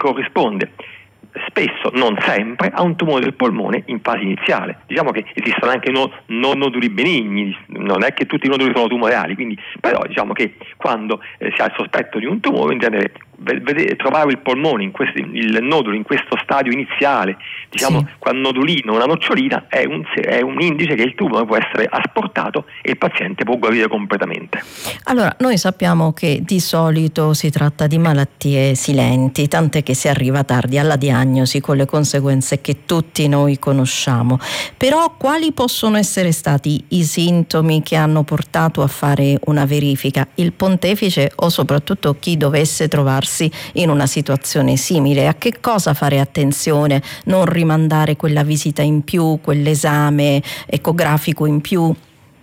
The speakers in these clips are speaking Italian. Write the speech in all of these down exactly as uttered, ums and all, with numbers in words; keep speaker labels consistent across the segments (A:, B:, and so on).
A: corrisponde spesso, non sempre, a un tumore del polmone in fase iniziale. Diciamo che esistono anche no, non noduli benigni, non è che tutti i noduli sono tumorali, quindi, però diciamo che quando eh, si ha il sospetto di un tumore, in genere vedere, trovare il polmone in questo, il nodulo in questo stadio iniziale, diciamo sì. Qua un nodulino, una nocciolina, è un, è un indice che il tumore può essere asportato e il paziente può guarire completamente.
B: Allora, noi sappiamo che di solito si tratta di malattie silenti, tant'è che si arriva tardi alla diagnosi con le conseguenze che tutti noi conosciamo. Però quali possono essere stati i sintomi che hanno portato a fare una verifica? Il pontefice o soprattutto chi dovesse trovarsi in una situazione simile? A che cosa fare attenzione? Non rimandare quella visita in più, quell'esame ecografico in più?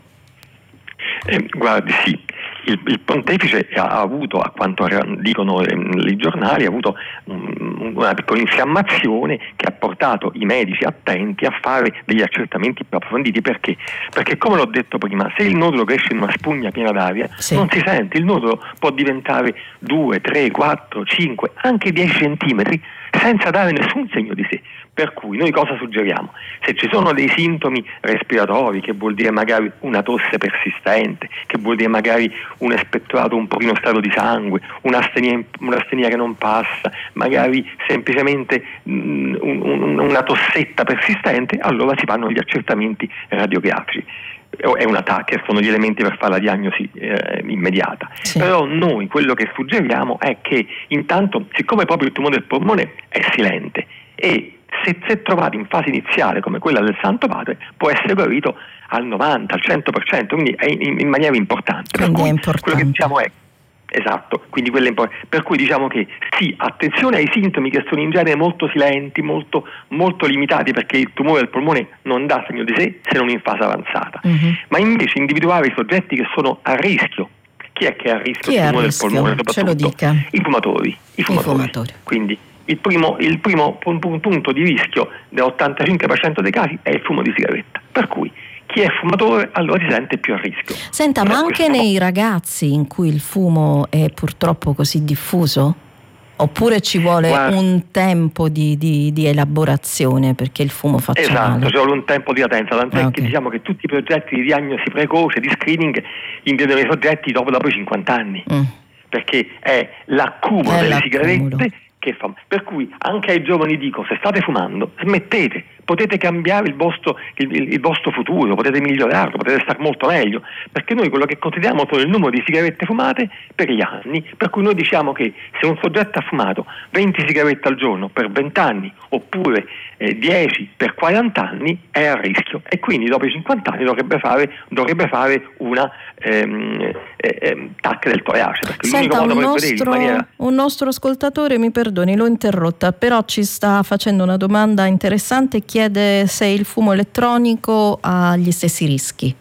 A: Eh, guardi, sì, il, il pontefice ha avuto, a quanto dicono eh, i giornali, ha avuto um, una piccola infiammazione che ha portato i medici attenti a fare degli accertamenti più approfonditi. Perché? Perché, come l'ho detto prima, se il nodulo cresce in una spugna piena d'aria, sì. non si sente, il nodulo può diventare due, tre, quattro, cinque, anche dieci centimetri senza dare nessun segno di sé. Per cui noi cosa suggeriamo? Se ci sono dei sintomi respiratori, che vuol dire magari una tosse persistente, che vuol dire magari un espettorato un pochino strato di sangue, un'astenia, un'astenia che non passa, magari semplicemente mm, un, un, una tossetta persistente, allora si fanno gli accertamenti radiografici. È una T A C, sono gli elementi per fare la diagnosi eh, immediata. Sì. Però noi quello che suggeriamo è che intanto, siccome proprio il tumore del polmone è silente e se, se trovato in fase iniziale come quella del Santo Padre, può essere guarito al novanta, al cento per cento, quindi è in, in maniera importante.
B: Quindi
A: per cui
B: è importante.
A: Quello che diciamo è esatto, quindi quello è importante. Per cui diciamo che sì, attenzione ai sintomi che sono in genere molto silenti, molto, molto limitati, perché il tumore del polmone non dà segno di sé se non in fase avanzata. Mm-hmm. Ma invece individuare i soggetti che sono a rischio. Chi è che è a rischio del tumore del polmone?
B: Ce lo dica.
A: I fumatori. I fumatori.
B: I fumatori.
A: Quindi il primo, il primo punto di rischio dell'ottantacinque per cento dei casi è il fumo di sigaretta. Per cui chi è fumatore allora si sente più a rischio.
B: Senta, ma anche nei ragazzi in cui il fumo è purtroppo così diffuso? Oppure ci vuole Guarda, un tempo di, di, di elaborazione perché il fumo faccia
A: esatto,
B: male?
A: Esatto, ci vuole un tempo di latenza, tant'è ah, okay. che diciamo che tutti i progetti di diagnosi precoce, di screening, individuano i soggetti dopo, dopo i cinquanta anni, mm. perché è l'accumulo è delle l'accumulo. sigarette che fa. Per cui anche ai giovani dico, se state fumando, smettete, potete cambiare il vostro, il, il, il vostro futuro, potete migliorarlo, potete stare molto meglio, perché noi quello che consideriamo sono il numero di sigarette fumate per gli anni, per cui noi diciamo che se un soggetto ha fumato venti sigarette al giorno per venti anni oppure eh, dieci per quaranta anni è a rischio, e quindi dopo i cinquanta anni dovrebbe fare, dovrebbe fare una ehm, ehm, T A C del torace, perché
B: Senta,
A: l'unico modo
B: un
A: per
B: nostro,
A: vedere in maniera...
B: un nostro ascoltatore, mi perdoni, l'ho interrotta, però ci sta facendo una domanda interessante, chiede se il fumo elettronico ha gli stessi rischi.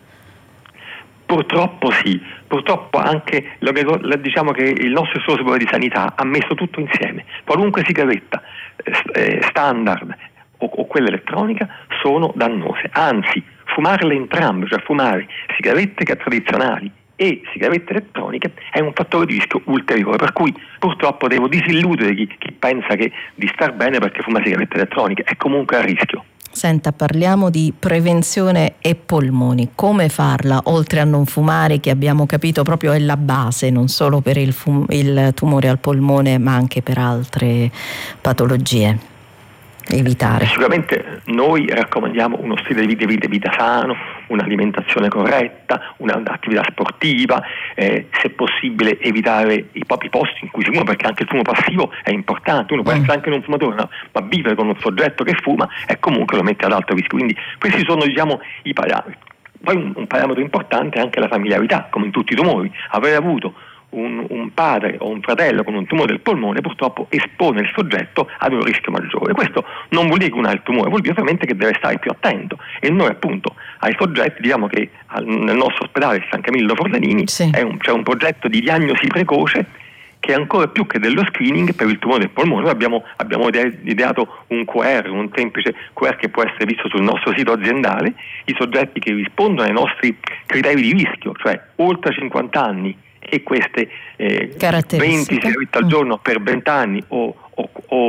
A: Purtroppo sì, purtroppo anche diciamo che il nostro Istituto Superiore di Sanità ha messo tutto insieme, qualunque sigaretta eh, standard o, o quella elettronica sono dannose, anzi fumarle entrambe, cioè fumare sigarette tradizionali e sigarette elettroniche è un fattore di rischio ulteriore, per cui purtroppo devo disilludere chi, chi pensa che di star bene perché fuma sigarette elettroniche, è comunque a rischio.
B: Senta, parliamo di prevenzione e polmoni. Come farla? Oltre a non fumare, che abbiamo capito proprio è la base, non solo per il, fum- il tumore al polmone, ma anche per altre patologie. Evitare.
A: Sicuramente noi raccomandiamo uno stile di vita, vita sano, un'alimentazione corretta, un'attività sportiva, eh, se possibile evitare i propri posti in cui si fuma, perché anche il fumo passivo è importante, uno può mm. essere anche non fumatore, no? Ma vivere con un soggetto che fuma e comunque lo mette ad alto rischio, quindi questi sono diciamo i parametri. Poi un, un parametro importante è anche la familiarità, come in tutti i tumori, aver avuto Un, un padre o un fratello con un tumore del polmone purtroppo espone il soggetto ad un rischio maggiore. Questo non vuol dire che uno ha il tumore, vuol dire ovviamente che deve stare più attento, e noi appunto ai soggetti diciamo che al, nel nostro ospedale San Camillo Forlanini sì. è un, c'è un progetto di diagnosi precoce che ancora più che dello screening per il tumore del polmone. Noi abbiamo, abbiamo ideato un Q R, un semplice Q R che può essere visto sul nostro sito aziendale, i soggetti che rispondono ai nostri criteri di rischio, cioè oltre cinquanta anni e queste eh, venti sigarette al giorno per venti anni o, o, o